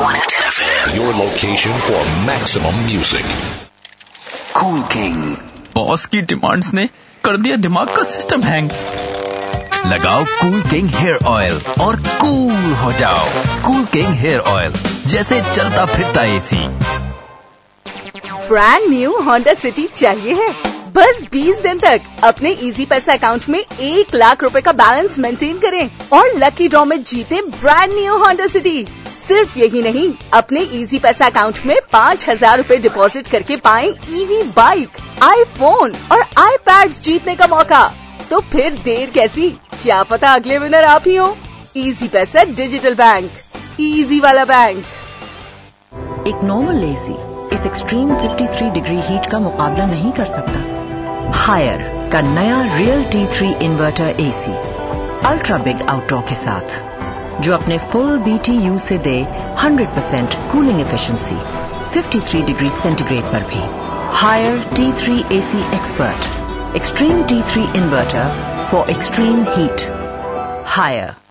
101 FM. Your location for maximum music. Cool King. Boss की demands ने कर दिया दिमाग का सिस्टम हैंग। लगाओ कूल किंग हेयर ऑयल और कूल हो जाओ। कूल किंग हेयर ऑयल, जैसे चलता फिरता AC. Brand new Honda city चाहिए है? बस 20 दिन तक अपने इजी पैसा अकाउंट में 1 लाख रुपए का बैलेंस मेंटेन करें और लकी ड्रॉ में जीते ब्रांड न्यू होंडा सिटी। सिर्फ यही नहीं, अपने इजी पैसा अकाउंट में 5,000 रुपए डिपॉजिट करके पाएं ईवी बाइक, आईफोन और आईपैड्स जीतने का मौका। तो फिर देर कैसी? क्या पता अगले विनर आप ही हो। इजी पैसा डिजिटल बैंक, इजी वाला बैंक। एक नॉर्मल एसी इस एक्सट्रीम 53 डिग्री हीट का मुकाबला नहीं कर सकता। हायर का नया real T3 inverter AC ultra big outdoor के साथ, जो अपने फुल BTU से दे 100% कूलिंग एफिशिएंसी 53 डिग्री सेंटीग्रेड पर भी। Higher T3 AC expert, extreme T3 inverter for extreme heat. Higher